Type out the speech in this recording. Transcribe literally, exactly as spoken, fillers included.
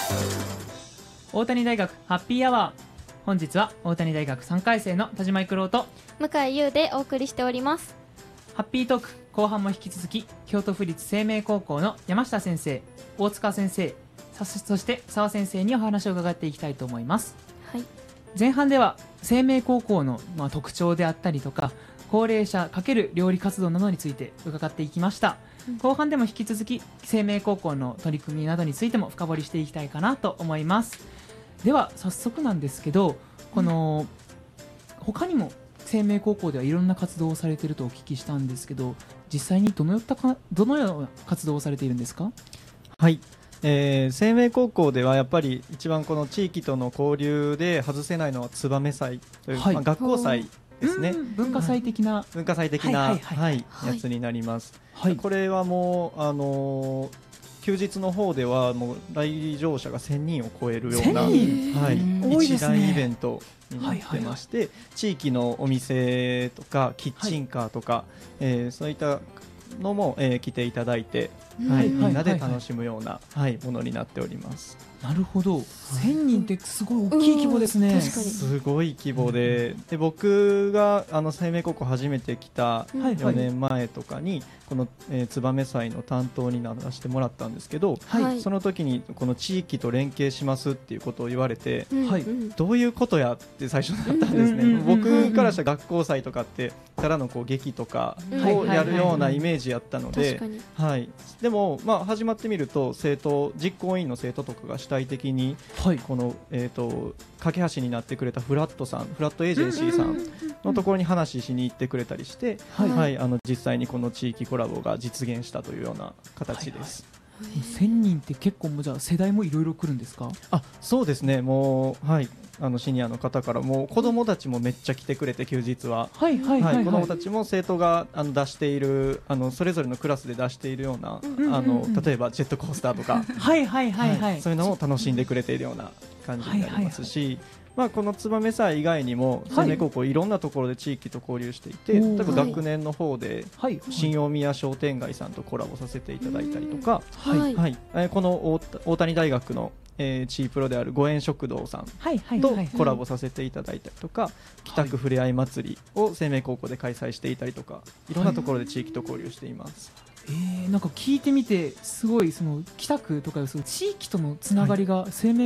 大谷大学ハッピーアワー、本日は大谷大学さんかい生の田島育郎と向井優でお送りしております。 ハッピートーク後半も引き続き京都府立生命高校の山下先生、大塚先生、そそして澤先生にお話を伺っていきたいと思います。 はい、 前半では生命高校の、まあ、特徴であったりとか高齢者×料理活動などについて伺っていきました、うん、後半でも引き続き生命高校の取り組みなどについても深掘りしていきたいかなと思います。では早速なんですけど、この、うん、他にも生命高校ではいろんな活動をされているとお聞きしたんですけど、実際にどのよったかどのような活動をされているんですか？ はい、えー、生命高校ではやっぱり一番この地域との交流で外せないのは燕祭という、はい、まあ、学校祭ですね。 文化祭的な、はい、 文化祭的な、はいはいはい、はい、やつになります、はい、これはもう、あのー、休日の方ではもう来場者がせんにんを超えるような、はい、一大イベントになってまして、はいはいはい、地域のお店とかキッチンカーとか、はい、えー、そういったのも、えー、来ていただいて、はい、みんなで楽しむような、はい、ものになっております。 なるほど、せんにんってすごい大きい規模ですね、うん、確かにすごい規模で、うん、で僕があの生命高校初めて来たよねんまえとかに、はいはい、この、えー、燕祭の担当にならせてもらったんですけど、はい、その時にこの地域と連携しますっていうことを言われて、はい、どういうことやって最初だったんですね、うんうん、僕からしたら学校祭とかってただのこう劇とかをやるようなイメージやったので、はい、でも、まあ、始まってみると生徒実行委員の生徒とかが主体的に、はい、この、えーと、架け橋になってくれたフラットさんフラットエージェンシーさんのところに話しに行ってくれたりして、はいはい、あの実際にこの地域コラボが実現したというような形です。 はいはい、せんにんって結構もうじゃあ世代もいろいろ来るんですか？ あ、そうですね、もう、はい、あのシニアの方からもう子どもたちもめっちゃ来てくれて、休日は、はいはいはいはい、子どもたちも生徒があの出しているあのそれぞれのクラスで出しているような、うんうんうん、あの例えばジェットコースターとかはいはいはいはい、はい、そういうのを楽しんでくれているような感じになりますし、はいはいはい、まあ、この燕祭以外にも生命高校いろんなところで地域と交流していて、はい、例えば学年の方で新大宮商店街さんとコラボさせていただいたりとか、はいはい、えー、この大谷大学のえー、地位プロであるご縁食堂さんとコラボさせていただいたりとか、北区ふれあい祭りを生命高校で開催していたりとか、いろんなところで地域と交流しています。 はい、えー、なんか聞いてみてすごいその北区とかその地域とのつながりが生命